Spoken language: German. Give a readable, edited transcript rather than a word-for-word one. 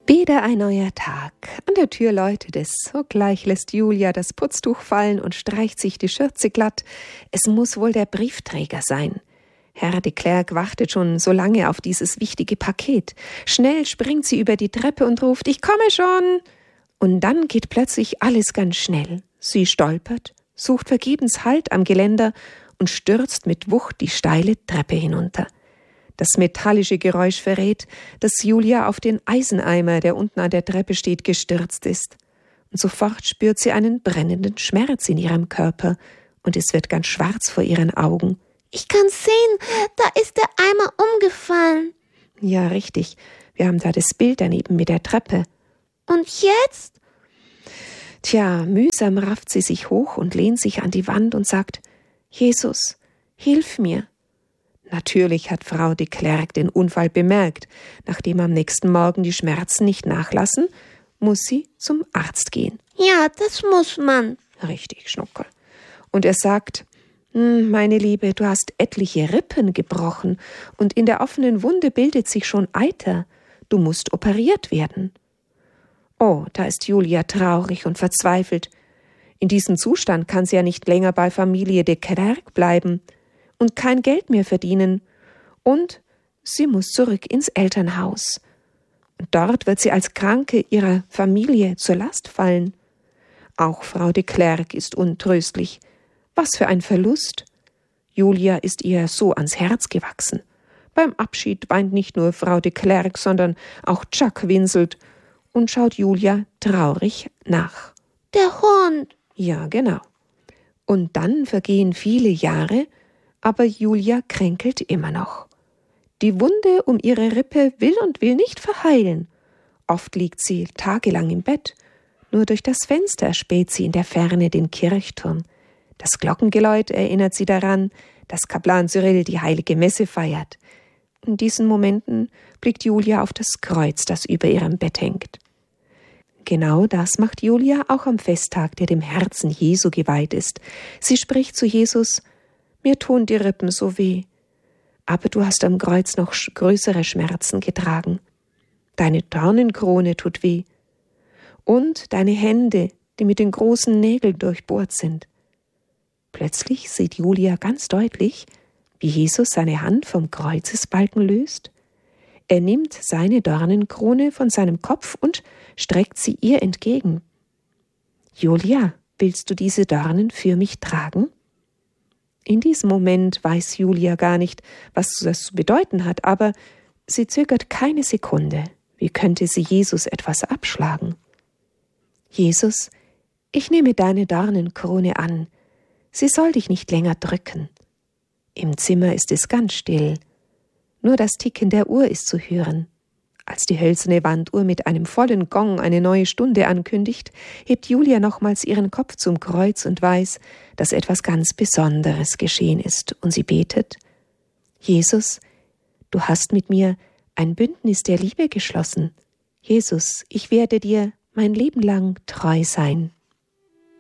Wieder ein neuer Tag. An der Tür läutet es. Sogleich lässt Julia das Putztuch fallen und streicht sich die Schürze glatt. Es muss wohl der Briefträger sein. Herr de Klerk wartet schon so lange auf dieses wichtige Paket. Schnell springt sie über die Treppe und ruft: Ich komme schon! Und dann geht plötzlich alles ganz schnell. Sie stolpert, sucht vergebens Halt am Geländer und stürzt mit Wucht die steile Treppe hinunter. Das metallische Geräusch verrät, dass Julia auf den Eiseneimer, der unten an der Treppe steht, gestürzt ist. Und sofort spürt sie einen brennenden Schmerz in ihrem Körper und es wird ganz schwarz vor ihren Augen. Ich kann sehen, da ist der Eimer umgefallen. Ja, richtig. Wir haben da das Bild daneben mit der Treppe. Und jetzt? Tja, mühsam rafft sie sich hoch und lehnt sich an die Wand und sagt: Jesus, hilf mir. Natürlich hat Frau de Klerk den Unfall bemerkt. Nachdem am nächsten Morgen die Schmerzen nicht nachlassen, muss sie zum Arzt gehen. Ja, das muss man. Richtig, Schnuckel. Und er sagt: Meine Liebe, du hast etliche Rippen gebrochen und in der offenen Wunde bildet sich schon Eiter. Du musst operiert werden. Oh, da ist Julia traurig und verzweifelt. In diesem Zustand kann sie ja nicht länger bei Familie de Klerk bleiben und kein Geld mehr verdienen. Und sie muss zurück ins Elternhaus. Und dort wird sie als Kranke ihrer Familie zur Last fallen. Auch Frau de Klerk ist untröstlich. Was für ein Verlust. Julia ist ihr so ans Herz gewachsen. Beim Abschied weint nicht nur Frau de Klerk, sondern auch Chuck winselt und schaut Julia traurig nach. Der Hund. Ja, genau. Und dann vergehen viele Jahre, aber Julia kränkelt immer noch. Die Wunde um ihre Rippe will nicht verheilen. Oft liegt sie tagelang im Bett. Nur durch das Fenster erspäht sie in der Ferne den Kirchturm. Das Glockengeläut erinnert sie daran, dass Kaplan Cyrill die heilige Messe feiert. In diesen Momenten blickt Julia auf das Kreuz, das über ihrem Bett hängt. Genau das macht Julia auch am Festtag, der dem Herzen Jesu geweiht ist. Sie spricht zu Jesus: Mir tun die Rippen so weh, aber du hast am Kreuz noch größere Schmerzen getragen. Deine Dornenkrone tut weh und deine Hände, die mit den großen Nägeln durchbohrt sind. Plötzlich sieht Julia ganz deutlich, wie Jesus seine Hand vom Kreuzesbalken löst. Er nimmt seine Dornenkrone von seinem Kopf und streckt sie ihr entgegen. Julia, willst du diese Dornen für mich tragen? In diesem Moment weiß Julia gar nicht, was das zu bedeuten hat, aber sie zögert keine Sekunde. Wie könnte sie Jesus etwas abschlagen? Jesus, ich nehme deine Dornenkrone an. Sie soll dich nicht länger drücken. Im Zimmer ist es ganz still. Nur das Ticken der Uhr ist zu hören. Als die hölzerne Wanduhr mit einem vollen Gong eine neue Stunde ankündigt, hebt Julia nochmals ihren Kopf zum Kreuz und weiß, dass etwas ganz Besonderes geschehen ist. Und sie betet: Jesus, du hast mit mir ein Bündnis der Liebe geschlossen. Jesus, ich werde dir mein Leben lang treu sein.